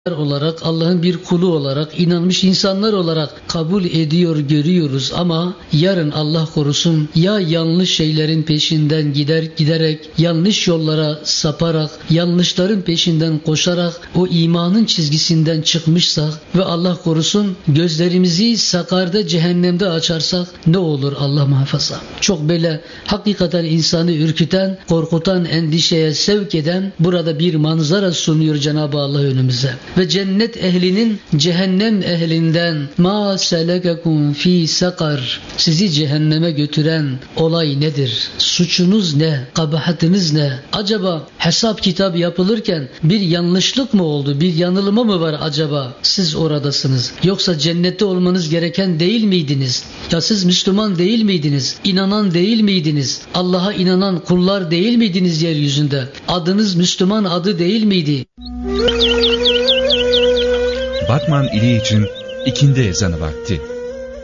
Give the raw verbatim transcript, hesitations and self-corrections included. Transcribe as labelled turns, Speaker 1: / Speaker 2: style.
Speaker 1: olarak, Allah'ın bir kulu olarak, inanmış insanlar olarak kabul ediyor, görüyoruz ama yarın Allah korusun ya yanlış şeylerin peşinden gider giderek, yanlış yollara saparak, yanlışların peşinden koşarak o imanın çizgisinden çıkmışsak ve Allah korusun gözlerimizi sakarda, cehennemde açarsak ne olur Allah muhafaza. Çok böyle hakikaten insanı ürküten, korkutan, endişeye sevk eden burada bir manzara sunuyor Cenab-ı Allah önümüze. Ve cennet ehlinin cehennem ehlinden ma selekekum fi sakar, sizi cehenneme götüren olay nedir? Suçunuz ne? Kabahatiniz ne? Acaba hesap kitap yapılırken bir yanlışlık mı oldu? Bir yanılma mı var acaba? Siz oradasınız. Yoksa cennette olmanız gereken değil miydiniz? Ya siz Müslüman değil miydiniz? İnanan değil miydiniz? Allah'a inanan kullar değil miydiniz yeryüzünde? Adınız Müslüman adı değil miydi?
Speaker 2: Batman ili için ikindi ezanı vakti.